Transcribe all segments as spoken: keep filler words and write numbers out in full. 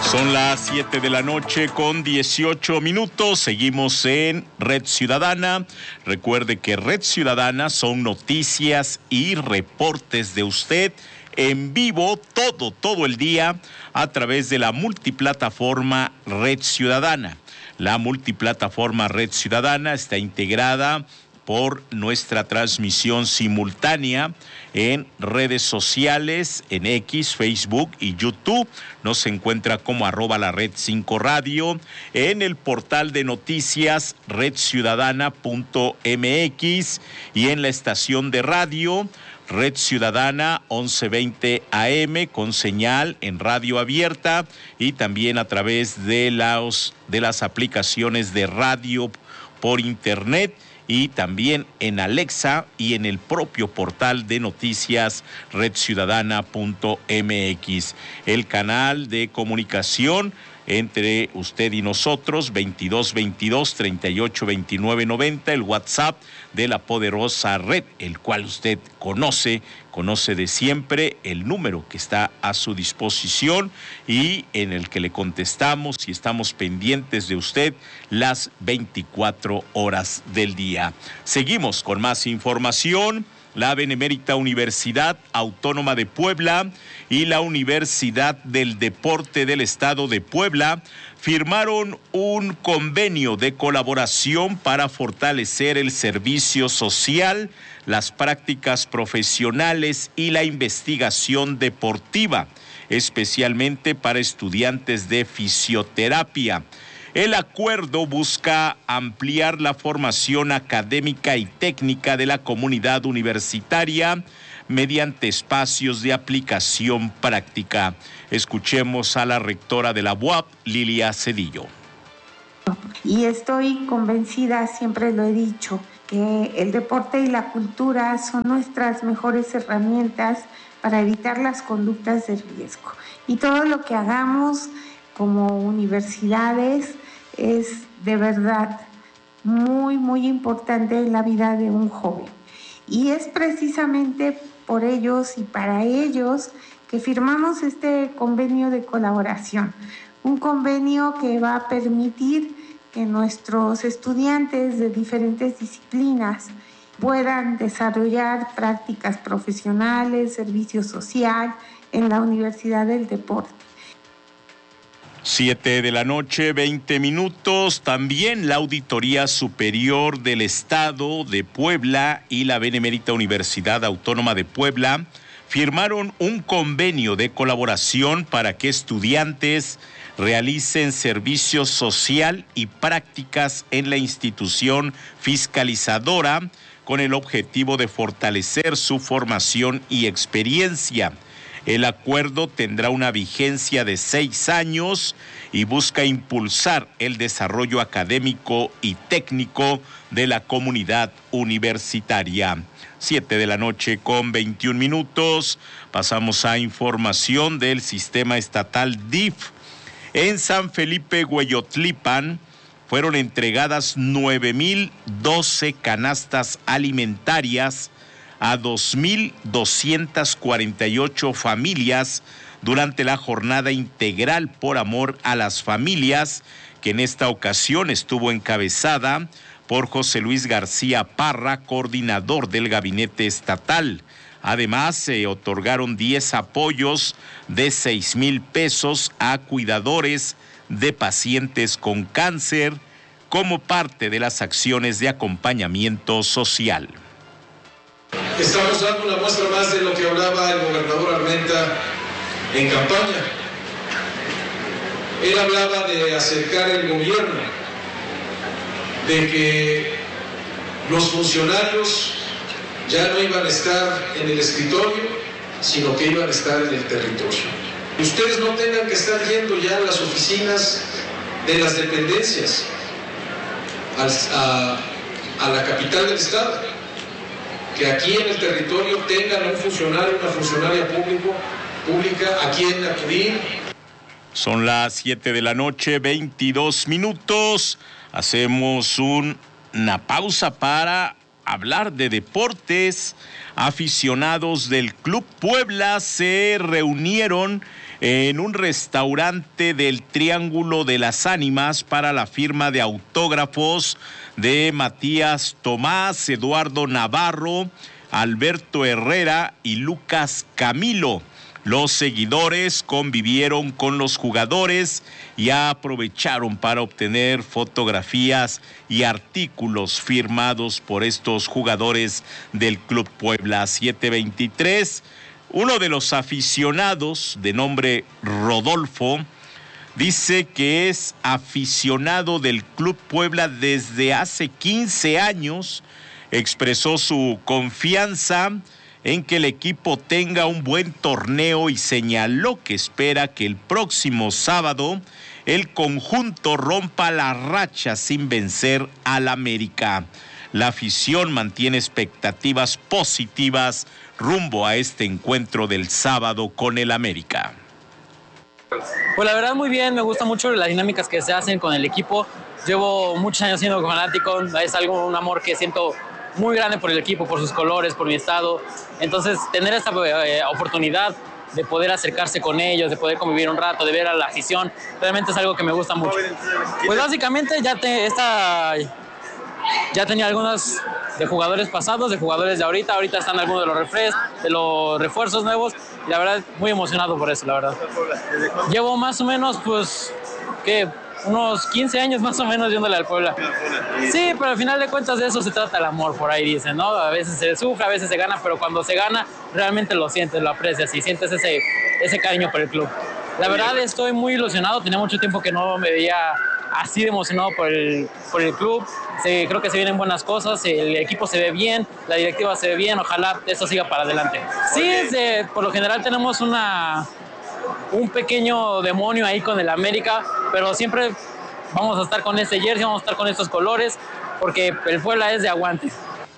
Son las siete de la noche con dieciocho minutos. Seguimos en Red Ciudadana. Recuerde que Red Ciudadana son noticias y reportes de usted en vivo todo, todo el día a través de la multiplataforma Red Ciudadana. La multiplataforma Red Ciudadana está integrada por nuestra transmisión simultánea en redes sociales, en X, Facebook y YouTube. Nos encuentra como arroba la red cinco radio, en el portal de noticias red ciudadana punto m x y en la estación de radio Red Ciudadana once veinte A M con señal en radio abierta y también a través de las, de las aplicaciones de radio por internet, y también en Alexa y en el propio portal de noticias red ciudadana punto m x. El canal de comunicación entre usted y nosotros, veintidós veintidós, treinta y ocho, veintinueve, noventa, el WhatsApp de la poderosa red, el cual usted conoce, conoce de siempre, el número que está a su disposición y en el que le contestamos y estamos pendientes de usted las veinticuatro horas del día. Seguimos con más información. La Benemérita Universidad Autónoma de Puebla y la Universidad del Deporte del Estado de Puebla firmaron un convenio de colaboración para fortalecer el servicio social, las prácticas profesionales y la investigación deportiva, especialmente para estudiantes de fisioterapia. El acuerdo busca ampliar la formación académica y técnica de la comunidad universitaria mediante espacios de aplicación práctica. Escuchemos a la rectora de la U A P, Lilia Cedillo. Y estoy convencida, siempre lo he dicho, que el deporte y la cultura son nuestras mejores herramientas para evitar las conductas de riesgo. Y todo lo que hagamos como universidades es de verdad muy, muy importante en la vida de un joven. Y es precisamente por ellos y para ellos que firmamos este convenio de colaboración. Un convenio que va a permitir que nuestros estudiantes de diferentes disciplinas puedan desarrollar prácticas profesionales, servicio social en la Universidad del Deporte. Siete de la noche, veinte minutos. También la Auditoría Superior del Estado de Puebla y la Benemérita Universidad Autónoma de Puebla firmaron un convenio de colaboración para que estudiantes realicen servicio social y prácticas en la institución fiscalizadora con el objetivo de fortalecer su formación y experiencia. El acuerdo tendrá una vigencia de seis años y busca impulsar el desarrollo académico y técnico de la comunidad universitaria. Siete de la noche con veintiún minutos. Pasamos a información del sistema estatal D I F. En San Felipe Hueyotlipan fueron entregadas nueve mil doce canastas alimentarias a dos mil doscientas cuarenta y ocho familias durante la jornada integral por amor a las familias, que en esta ocasión estuvo encabezada por José Luis García Parra, coordinador del gabinete estatal. Además, se otorgaron diez apoyos de seis mil pesos a cuidadores de pacientes con cáncer como parte de las acciones de acompañamiento social. Estamos dando una muestra más de lo que hablaba el gobernador Armenta en campaña. Él hablaba de acercar el gobierno, de que los funcionarios ya no iban a estar en el escritorio, sino que iban a estar en el territorio. Y ustedes no tengan que estar yendo ya a las oficinas de las dependencias, a, a la capital del estado. Que aquí en el territorio tengan un funcionario, una funcionaria público, pública a quien acudir. Son las siete de la noche, veintidós minutos. Hacemos un, una pausa para hablar de deportes. Aficionados del Club Puebla se reunieron en un restaurante del Triángulo de las Ánimas para la firma de autógrafos de Matías Tomás, Eduardo Navarro, Alberto Herrera y Lucas Camilo. Los seguidores convivieron con los jugadores y aprovecharon para obtener fotografías y artículos firmados por estos jugadores del Club Puebla. Siete veintitrés. Uno de los aficionados, de nombre Rodolfo, dice que es aficionado del Club Puebla desde hace quince años. Expresó su confianza en que el equipo tenga un buen torneo y señaló que espera que el próximo sábado el conjunto rompa la racha sin vencer al América. La afición mantiene expectativas positivas rumbo a este encuentro del sábado con el América. Pues la verdad muy bien, me gusta mucho las dinámicas que se hacen con el equipo. Llevo muchos años siendo fanático, es algo, un amor que siento muy grande por el equipo, por sus colores, por mi estado. Entonces, tener esta eh, oportunidad de poder acercarse con ellos, de poder convivir un rato, de ver a la afición, realmente es algo que me gusta mucho. Pues básicamente ya, te, esta, ya tenía algunos de jugadores pasados, de jugadores de ahorita, ahorita están algunos de los, refres, de los refuerzos nuevos, y la verdad, muy emocionado por eso, la verdad. Llevo más o menos, pues, ¿qué? Unos quince años más o menos yéndole al Puebla. Sí, pero al final de cuentas de eso se trata el amor, por ahí dicen, ¿no? A veces se sufre, a veces se gana, pero cuando se gana realmente lo sientes, lo aprecias y sientes ese, ese cariño por el club. La verdad estoy muy ilusionado, tenía mucho tiempo que no me veía así de emocionado por el, por el club. Se, creo que se vienen buenas cosas, el equipo se ve bien, la directiva se ve bien, ojalá eso siga para adelante. Sí, se, por lo general tenemos una... un pequeño demonio ahí con el América, pero siempre vamos a estar con este jersey, vamos a estar con estos colores, porque el Puebla es de aguante.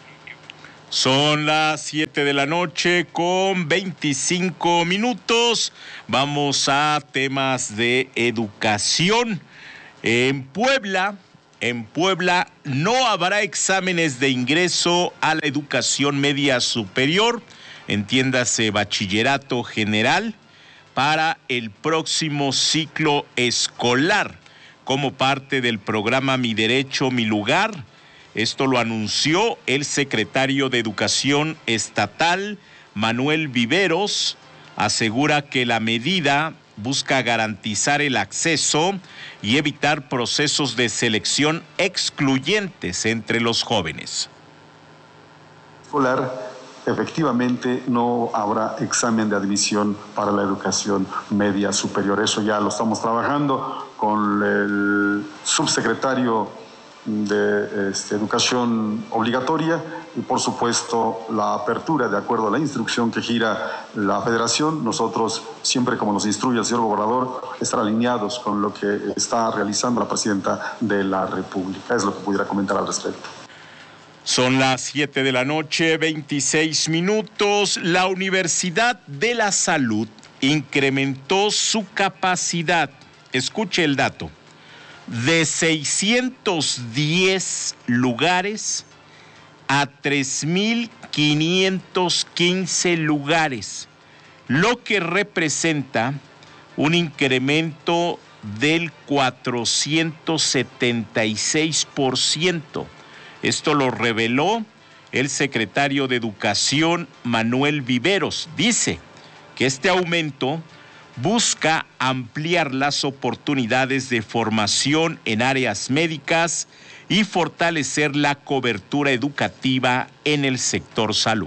Son las siete de la noche con veinticinco minutos. Vamos a temas de educación. En Puebla, en Puebla no habrá exámenes de ingreso a la educación media superior, entiéndase bachillerato general, para el próximo ciclo escolar, como parte del programa Mi Derecho, Mi Lugar. Esto lo anunció el secretario de Educación Estatal, Manuel Viveros. Asegura que la medida busca garantizar el acceso y evitar procesos de selección excluyentes entre los jóvenes. Escolar. Efectivamente, no habrá examen de admisión para la educación media superior. Eso ya lo estamos trabajando con el subsecretario de este, Educación Obligatoria y, por supuesto, la apertura de acuerdo a la instrucción que gira la Federación. Nosotros, siempre como nos instruye el señor gobernador, estar alineados con lo que está realizando la presidenta de la República. Es lo que pudiera comentar al respecto. Son las siete de la noche, veintiséis minutos. La Universidad de la Salud incrementó su capacidad, escuche el dato, de seiscientos diez lugares a tres mil quinientos quince lugares, lo que representa un incremento del cuatrocientos setenta y seis por ciento. Esto lo reveló el secretario de Educación, Manuel Viveros. Dice que este aumento busca ampliar las oportunidades de formación en áreas médicas y fortalecer la cobertura educativa en el sector salud.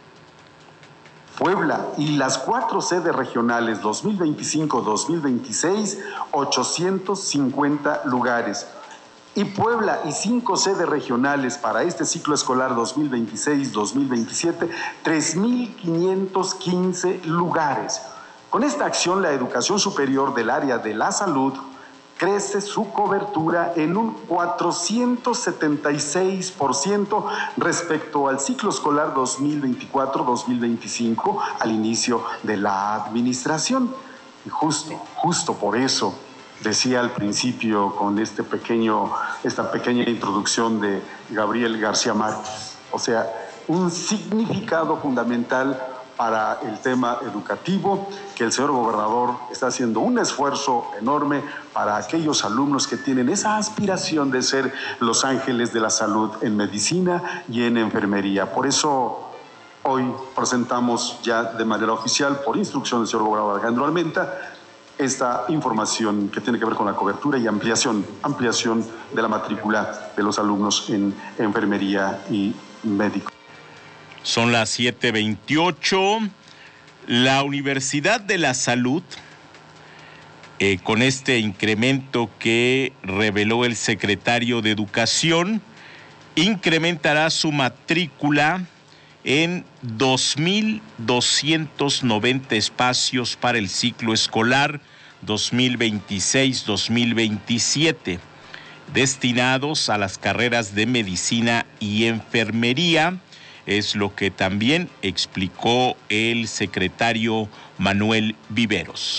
Puebla y las cuatro sedes regionales dos mil veinticinco dos mil veintiséis, ochocientos cincuenta lugares. Y Puebla y cinco sedes regionales para este ciclo escolar dos mil veintiséis dos mil veintisiete, tres mil quinientos quince lugares. Con esta acción, la educación superior del área de la salud crece su cobertura en un cuatrocientos setenta y seis por ciento respecto al ciclo escolar dos mil veinticuatro dos mil veinticinco, al inicio de la administración. Y justo, justo por eso, decía al principio con este pequeño, esta pequeña introducción de Gabriel García Márquez, o sea, un significado fundamental para el tema educativo, que el señor gobernador está haciendo un esfuerzo enorme para aquellos alumnos que tienen esa aspiración de ser los ángeles de la salud en medicina y en enfermería. Por eso hoy presentamos ya de manera oficial, por instrucción del señor gobernador Alejandro Armenta, esta información que tiene que ver con la cobertura y ampliación, ampliación de la matrícula de los alumnos en enfermería y médico. Son las siete veintiocho. La Universidad de la Salud, eh, con este incremento que reveló el secretario de Educación, incrementará su matrícula en dos mil doscientos noventa espacios para el ciclo escolar dos mil veintiséis dos mil veintisiete, destinados a las carreras de medicina y enfermería, es lo que también explicó el secretario Manuel Viveros.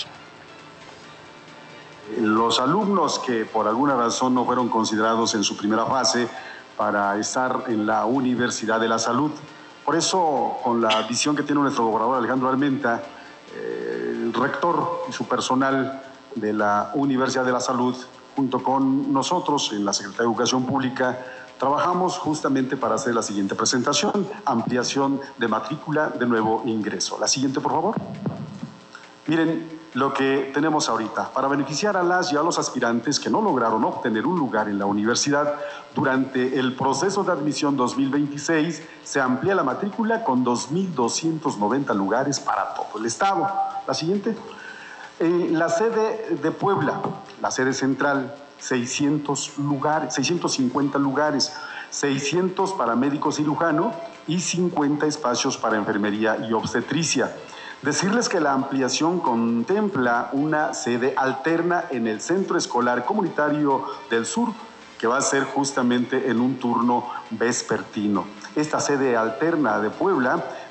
Los alumnos que por alguna razón no fueron considerados en su primera fase para estar en la Universidad de la Salud. Por eso, con la visión que tiene nuestro gobernador Alejandro Armenta, eh, el rector y su personal de la Universidad de la Salud, junto con nosotros en la Secretaría de Educación Pública, trabajamos justamente para hacer la siguiente presentación, ampliación de matrícula de nuevo ingreso. La siguiente, por favor. Miren lo que tenemos ahorita. Para beneficiar a las y a los aspirantes que no lograron obtener un lugar en la universidad durante el proceso de admisión dos mil veintiséis, se amplía la matrícula con dos mil doscientos noventa lugares para todo el estado. La siguiente. Eh, la sede de Puebla, la sede central, seiscientos lugares, seiscientos cincuenta lugares, seiscientos para médico cirujano y cincuenta espacios para enfermería y obstetricia. Decirles que la ampliación contempla una sede alterna en el Centro Escolar Comunitario del Sur, que va a ser justamente en un turno vespertino. Esta sede alterna de Puebla